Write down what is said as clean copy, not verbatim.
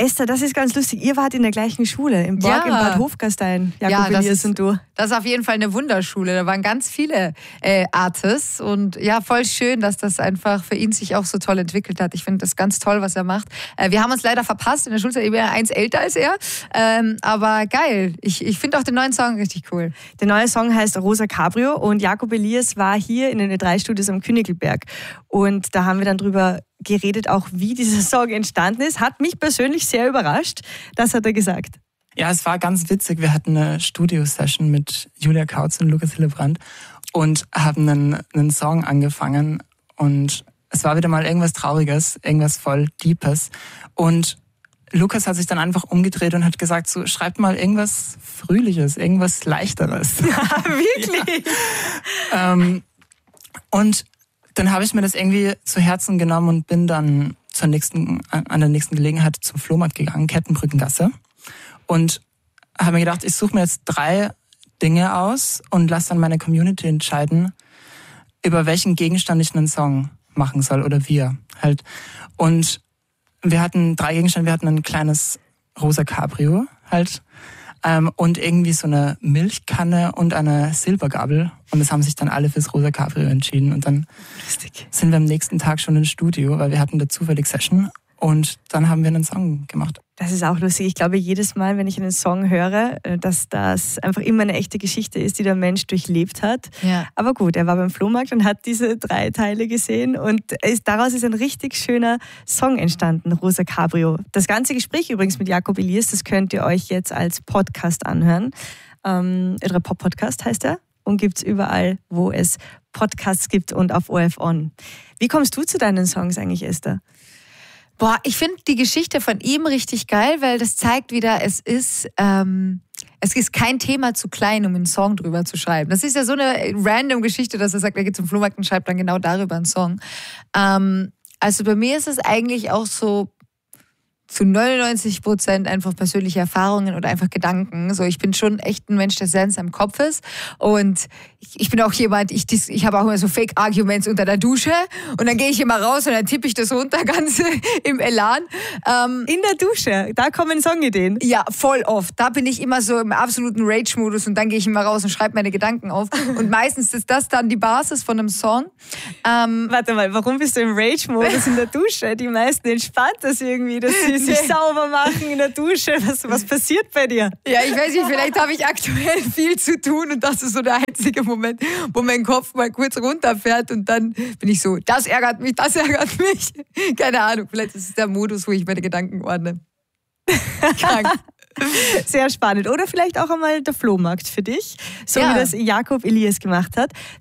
Esther, das ist ganz lustig. Ihr wart in der gleichen Schule, im Borg in Bad Hofgastein, Jakob Elias und du. Das ist auf jeden Fall eine Wunderschule. Da waren ganz viele Artists und ja, voll schön, dass das einfach für ihn sich auch so toll entwickelt hat. Ich finde das ganz toll, was er macht. Wir haben uns leider verpasst in der Schulzeit. Ich bin ja 1 älter als er, aber geil. Ich finde auch den neuen Song richtig cool. Der neue Song heißt Rosa Cabrio und Jakob Elias war hier in den Ö3-Studios am Königelberg. Und da haben wir dann drüber geredet, auch wie dieser Song entstanden ist. Hat mich persönlich sehr überrascht. Das hat er gesagt. Ja, es war ganz witzig. Wir hatten eine Studio-Session mit Julia Kautz und Lukas Hillebrand und haben einen Song angefangen. Und es war wieder mal irgendwas Trauriges, irgendwas voll Deepes. Und Lukas hat sich dann einfach umgedreht und hat gesagt, so, schreibt mal irgendwas Fröhliches, irgendwas Leichteres. Ja, wirklich? Ja. Und dann habe ich mir das irgendwie zu Herzen genommen und bin dann an der nächsten Gelegenheit zum Flohmarkt gegangen, Kettenbrückengasse. Und habe mir gedacht, ich suche mir jetzt 3 Dinge aus und lasse dann meine Community entscheiden, über welchen Gegenstand ich einen Song machen soll oder wir halt. Und wir hatten 3 Gegenstände. Wir hatten ein kleines rosa Cabrio halt und irgendwie so eine Milchkanne und eine Silbergabel. Und es haben sich dann alle fürs rosa Cabrio entschieden. Und dann sind wir am nächsten Tag schon ins Studio, weil wir hatten da zufällig Session. Und dann haben wir einen Song gemacht. Das ist auch lustig. Ich glaube, jedes Mal, wenn ich einen Song höre, dass das einfach immer eine echte Geschichte ist, die der Mensch durchlebt hat. Ja. Aber gut, er war beim Flohmarkt und hat diese 3 Teile gesehen und daraus ist ein richtig schöner Song entstanden, Rosa Cabrio. Das ganze Gespräch übrigens mit Jakob Elias, das könnt ihr euch jetzt als Podcast anhören. Pop-Podcast heißt er und gibt es überall, wo es Podcasts gibt und auf ORF On. Wie kommst du zu deinen Songs eigentlich, Esther? Boah, ich finde die Geschichte von ihm richtig geil, weil das zeigt wieder, es ist kein Thema zu klein, um einen Song drüber zu schreiben. Das ist ja so eine random Geschichte, dass er sagt, er geht zum Flohmarkt und schreibt dann genau darüber einen Song. Also bei mir ist es eigentlich auch so zu 99% einfach persönliche Erfahrungen oder einfach Gedanken. So, ich bin schon echt ein Mensch, der sehr in seinem Kopf ist. Und ich bin auch jemand, ich habe auch immer so Fake-Arguments unter der Dusche. Und dann gehe ich immer raus und dann tippe ich das runter, ganz im Elan. In der Dusche? Da kommen Songideen? Ja, voll oft. Da bin ich immer so im absoluten Rage-Modus und dann gehe ich immer raus und schreibe meine Gedanken auf. Und meistens ist das dann die Basis von einem Song. Warte mal, warum bist du im Rage-Modus in der Dusche? Die meisten entspannt das irgendwie, dass sie sich sauber machen in der Dusche. Was passiert bei dir? Ja, ich weiß nicht, vielleicht habe ich aktuell viel zu tun und das ist so der einzige Moment, wo mein Kopf mal kurz runterfährt und dann bin ich so, das ärgert mich. Keine Ahnung, vielleicht ist es der Modus, wo ich meine Gedanken ordne. Krank. Sehr spannend. Oder vielleicht auch einmal der Flohmarkt für dich, so wie das Jakob Elias gemacht hat.